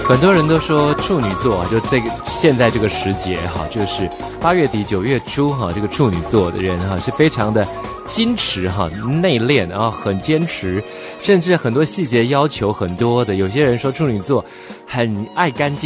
很多人都说处女座啊，就现在这个时节哈，就是8月底9月初哈，这个处女座的人哈是非常的矜持哈、内敛啊，很坚持，甚至很多细节要求很多的。有些人说处女座很爱干净。